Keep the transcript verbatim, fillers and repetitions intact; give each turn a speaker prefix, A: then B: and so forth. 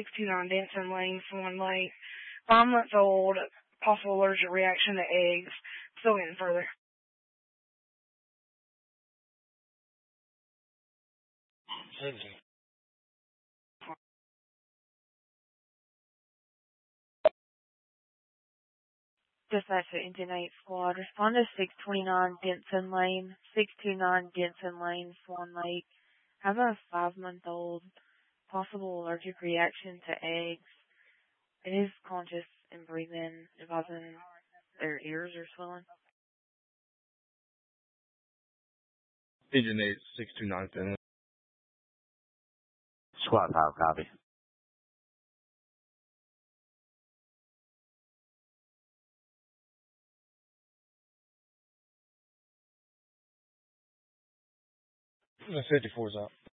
A: six two nine Denson Lane, Swan Lake. Five months old, possible allergic reaction to eggs. Still getting further.
B: Dispatch to Engine eight Squad. Respond to six twenty-nine Denson Lane, six two nine Denson Lane, Swan Lake. Have a five-month-old possible allergic reaction to eggs. It is conscious and breathing, advising their ears are swelling.
C: Engine eight, six two nine Finley.
D: Squad five, copy.
C: The fifty-four's out.